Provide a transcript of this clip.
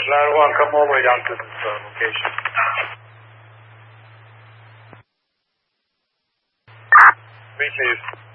Ladder 1, come all the way down to this location. Receive.